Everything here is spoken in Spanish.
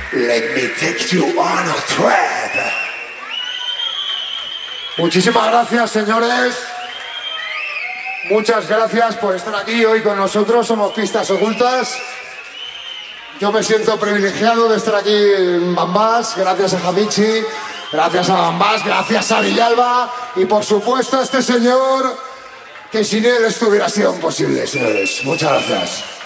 Let me take you on a trip. Muchísimas gracias, señores. Muchas gracias por estar aquí hoy con nosotros. Somos Pistas Ocultas. Yo me siento privilegiado de estar aquí en Bambás. Gracias a Javichi, gracias a Bambás, gracias a Villalba y por supuesto a este señor que sin él esto hubiera sido imposible, señores. Muchas gracias.